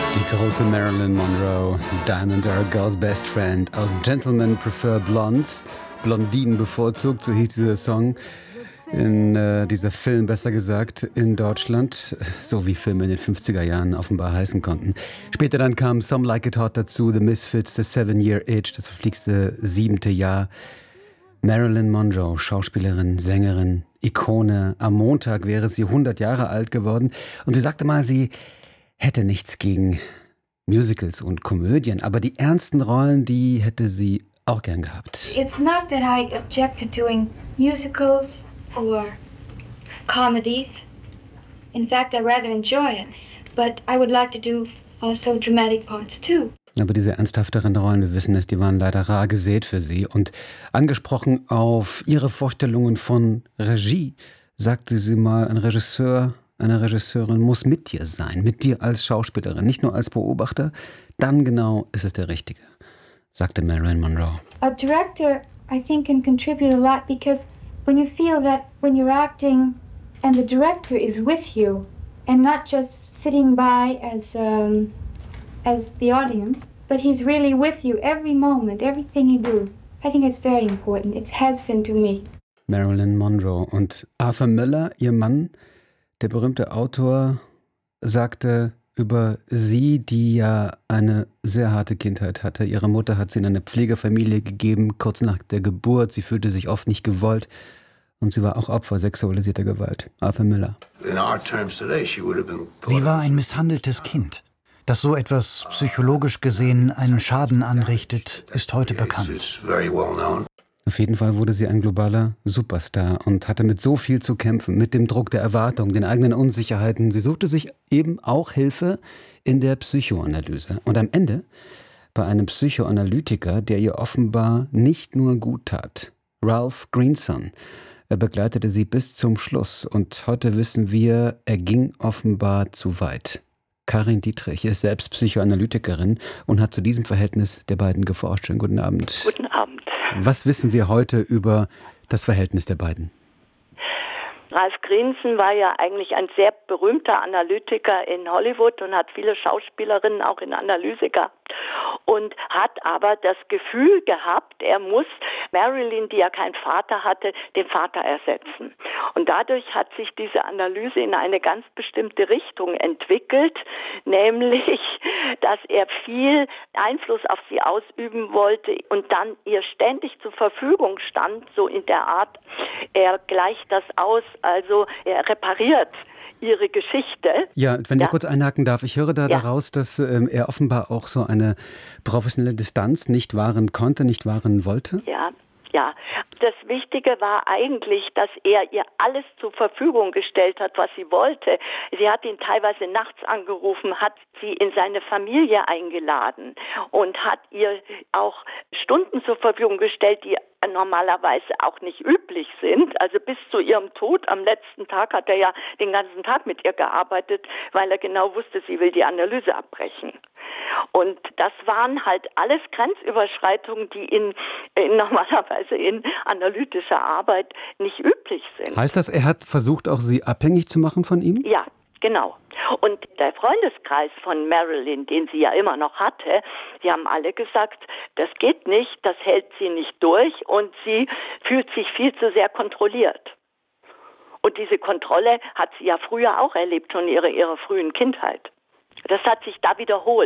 Die große Marilyn Monroe, Diamonds are a girl's best friend, aus Gentlemen Prefer Blondes, Blondinen bevorzugt, so hieß dieser Song. Dieser Film, besser gesagt, in Deutschland, so wie Filme in den 50er Jahren offenbar heißen konnten. Später dann kam Some Like It Hot dazu, The Misfits, The 7-Year Itch, das verflixte 7. Jahr. Marilyn Monroe, Schauspielerin, Sängerin, Ikone. Am Montag wäre sie 100 Jahre alt geworden. Und sie sagte mal, sie hätte nichts gegen Musicals und Komödien, aber die ernsten Rollen, die hätte sie auch gern gehabt. It's not that I object to doing musicals or comedies. In fact, I rather enjoy it. But I would like to do also dramatic parts too. Aber diese ernsthafteren Rollen, wir wissen es, die waren leider rar gesät für sie. Und angesprochen auf ihre Vorstellungen von Regie, sagte sie mal, ein Regisseur, eine Regisseurin muss mit dir sein, mit dir als Schauspielerin, nicht nur als Beobachter. Dann genau ist es der Richtige, sagte Marilyn Monroe. A director, I think, can contribute a lot because when you feel that when you're acting and the director is with you and not just sitting by as the audience, but he's really with you every moment, everything you do. I think it's very important. It has been to me. Marilyn Monroe und Arthur Miller, ihr Mann, der berühmte Autor, sagte über sie, die ja eine sehr harte Kindheit hatte. Ihre Mutter hat sie in eine Pflegefamilie gegeben, kurz nach der Geburt. Sie fühlte sich oft nicht gewollt und sie war auch Opfer sexualisierter Gewalt. Arthur Miller. Sie war ein misshandeltes Kind. Dass so etwas psychologisch gesehen einen Schaden anrichtet, ist heute bekannt. Auf jeden Fall wurde sie ein globaler Superstar und hatte mit so viel zu kämpfen, mit dem Druck der Erwartung, den eigenen Unsicherheiten. Sie suchte sich eben auch Hilfe in der Psychoanalyse. Und am Ende bei einem Psychoanalytiker, der ihr offenbar nicht nur gut tat. Ralph Greenson. Er begleitete sie bis zum Schluss. Und heute wissen wir, er ging offenbar zu weit. Karin Dietrich ist selbst Psychoanalytikerin und hat zu diesem Verhältnis der beiden geforscht. Schönen guten Abend. Guten Abend. Was wissen wir heute über das Verhältnis der beiden? Ralph Greenson war ja eigentlich ein sehr berühmter Analytiker in Hollywood und hat viele Schauspielerinnen auch in Analyse gehabt und hat aber das Gefühl gehabt, er muss Marilyn, die ja keinen Vater hatte, den Vater ersetzen. Und dadurch hat sich diese Analyse in eine ganz bestimmte Richtung entwickelt, nämlich, dass er viel Einfluss auf sie ausüben wollte und dann ihr ständig zur Verfügung stand, so in der Art, er gleicht das aus, also er repariert ihre Geschichte. Ja, wenn ich kurz einhaken darf, ich höre daraus, dass er offenbar auch so eine professionelle Distanz nicht wahren konnte, nicht wahren wollte. Ja, das Wichtige war eigentlich, dass er ihr alles zur Verfügung gestellt hat, was sie wollte. Sie hat ihn teilweise nachts angerufen, hat sie in seine Familie eingeladen und hat ihr auch Stunden zur Verfügung gestellt, die normalerweise auch nicht üblich sind. Also bis zu ihrem Tod am letzten Tag hat er ja den ganzen Tag mit ihr gearbeitet, weil er genau wusste, sie will die Analyse abbrechen. Und das waren halt alles Grenzüberschreitungen, die normalerweise in analytischer Arbeit nicht üblich sind. Heißt das, er hat versucht, auch sie abhängig zu machen von ihm? Ja, genau. Und der Freundeskreis von Marilyn, den sie ja immer noch hatte, die haben alle gesagt, das geht nicht, das hält sie nicht durch und sie fühlt sich viel zu sehr kontrolliert. Und diese Kontrolle hat sie ja früher auch erlebt, schon in ihrer frühen Kindheit. Das hat sich da wiederholt.